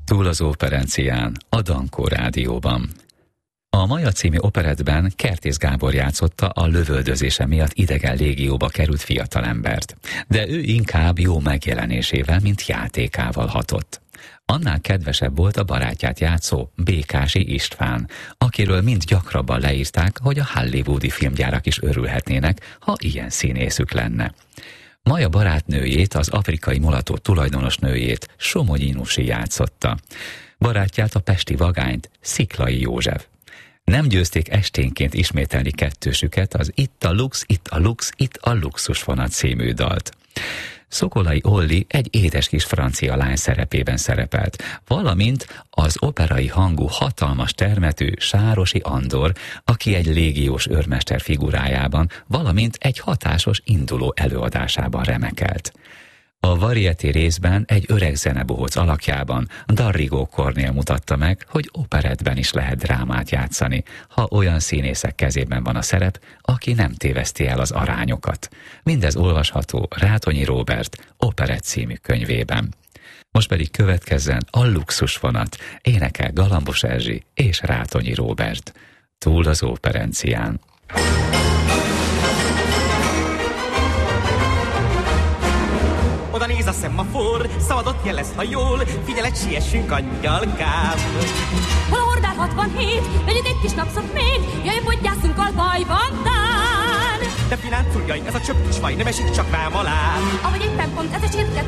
Túl az operencián, a Dankó rádióban. A Maja című operettben Kertész Gábor játszotta a lövöldözése miatt idegen légióba került fiatalembert, de ő inkább jó megjelenésével, mint játékával hatott. Annál kedvesebb volt a barátját játszó Békási István, akiről mind gyakrabban leírták, hogy a hollywoodi filmgyárak is örülhetnének, ha ilyen színészük lenne. Maja barátnőjét, az afrikai mulató tulajdonos nőjét, Somogyi Nusi játszotta. Barátját, a pesti vagányt, Sziklai József. Nem győzték esténként ismételni kettősüket az Itt a Lux, itt a Lux, itt a Luxusvonat című dalt. Szokolai Olli egy édes kis francia lány szerepében szerepelt, valamint az operai hangú hatalmas termetű Sárosi Andor, aki egy légiós őrmester figurájában, valamint egy hatásos induló előadásában remekelt. A Variety részben egy öreg zenebohóc alakjában Darrigó Kornél mutatta meg, hogy operettben is lehet drámát játszani, ha olyan színészek kezében van a szerep, aki nem téveszti el az arányokat. Mindez olvasható Rátonyi Róbert Operett című könyvében. Most pedig következzen a Luxusvonat, énekel Galambos Erzsi és Rátonyi Róbert. Túl az operencián. Oda néz a szemafor, szabadot jelez, ha jól, figyelj, siessünk, angyalkám. Hol a hordár 67, legyen egy kis napszak még, jöjjön, podgyászunk a bajban tán. De finánculj, ez a csöpp kis faj, nem esik csak rám alá. Avagy éppen pont ez a csirket